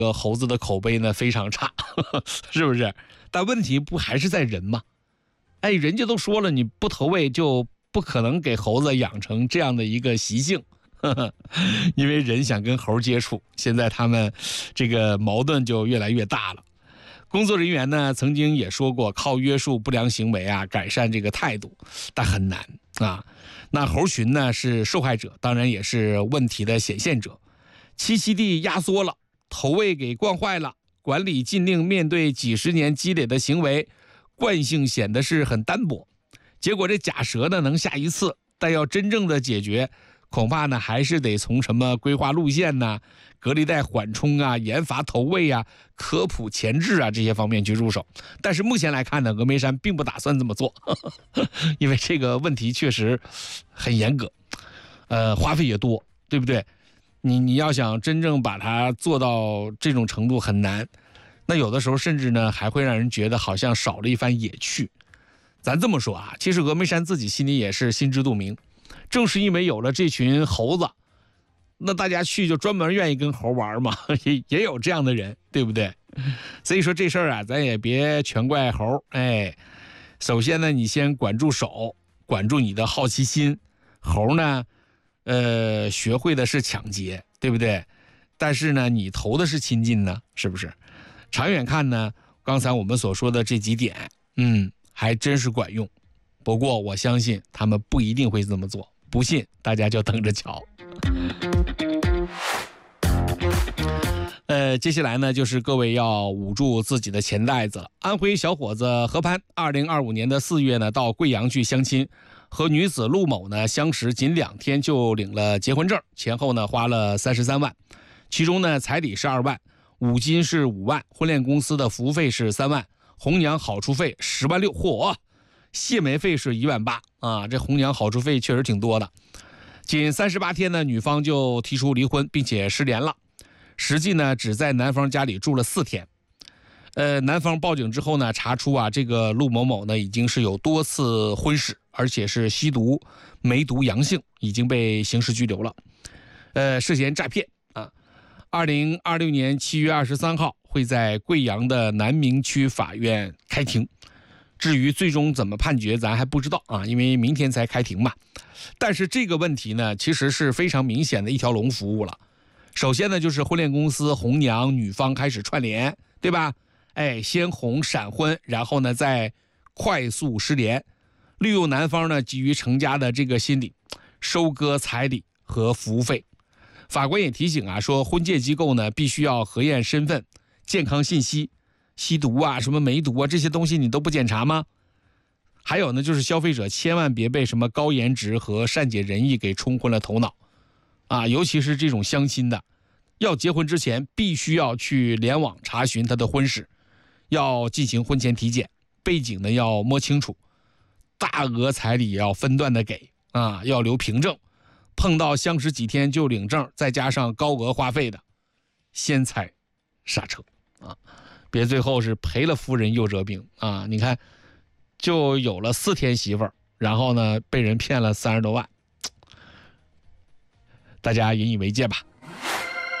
猴子的口碑呢非常差，是不是？但问题不还是在人吗？哎，人家都说了，你不投喂就不可能给猴子养成这样的一个习性，因为人想跟猴接触，现在他们这个矛盾就越来越大了。工作人员呢曾经也说过，靠约束不良行为啊，改善这个态度，但很难啊。那猴群呢是受害者，当然也是问题的显现者。栖息地压缩了，投喂给惯坏了，管理禁令面对几十年积累的行为，惯性显得是很单薄。结果这假蛇呢能下一次，但要真正的解决，恐怕呢还是得从什么规划路线呐、隔离带缓冲啊、严罚投喂啊、科普前置啊这些方面去入手。但是目前来看呢，峨眉山并不打算这么做，因为这个问题确实很严格，花费也多，对不对？你要想真正把它做到这种程度很难，那有的时候甚至呢还会让人觉得好像少了一番野趣。咱这么说啊，其实峨眉山自己心里也是心知肚明，正是因为有了这群猴子，那大家去就专门愿意跟猴玩嘛，也有这样的人，对不对？所以说这事儿啊，咱也别全怪猴。哎，首先呢，你先管住手，管住你的好奇心。猴呢，学会的是抢劫，对不对？但是呢，你投的是亲近呢，是不是？长远看呢，刚才我们所说的这几点，还真是管用。不过我相信他们不一定会这么做，不信大家就等着瞧。接下来呢，就是各位要捂住自己的钱袋子了。安徽小伙子何潘，2025年的4月呢，到贵阳去相亲，和女子陆某呢相识仅2天就领了结婚证，前后呢花了33万，其中呢彩礼是2万，5金是5万，婚恋公司的服务费是3万，红娘好处费10万6，嚯，谢媒费是1万8啊，这红娘好处费确实挺多的。仅38天呢，女方就提出离婚，并且失联了。实际呢，只在男方家里住了4天。男方报警之后呢，查出啊，这个陆某某呢已经是有多次婚史，而且是吸毒、梅毒阳性，已经被刑事拘留了。涉嫌诈骗啊。2026年7月23号会在贵阳的南明区法院开庭。至于最终怎么判决，咱还不知道啊，因为明天才开庭嘛。但是这个问题呢，其实是非常明显的一条龙服务了。首先呢，就是婚恋公司红娘女方开始串联，对吧？哎，先红闪婚，然后呢再快速失联，利用男方呢急于成家的这个心理，收割彩礼和服务费。法官也提醒啊，说婚介机构呢必须要核验身份、健康信息，吸毒啊、什么梅毒啊这些东西你都不检查吗？还有呢，就是消费者千万别被什么高颜值和善解人意给冲昏了头脑啊！尤其是这种相亲的，要结婚之前必须要去联网查询他的婚史，要进行婚前体检，背景呢要摸清楚，大额彩礼也要分段的给啊，要留凭证。碰到相识几天就领证，再加上高额花费的，先踩刹车啊！别最后是赔了夫人又折兵啊！你看，就有了4天媳妇儿，然后呢被人骗了30多万，大家引以为戒吧。